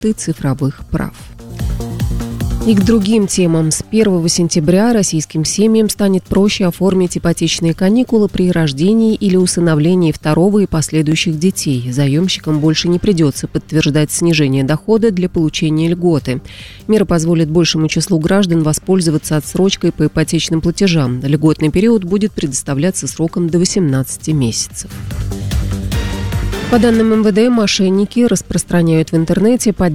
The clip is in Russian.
цифровых прав. И к другим темам. С 1 сентября российским семьям станет проще оформить ипотечные каникулы при рождении или усыновлении второго и последующих детей. Заемщикам больше не придется подтверждать снижение дохода для получения льготы. Мера позволит большему числу граждан воспользоваться отсрочкой по ипотечным платежам. Льготный период будет предоставляться сроком до 18 месяцев. По данным МВД, мошенники распространяют в интернете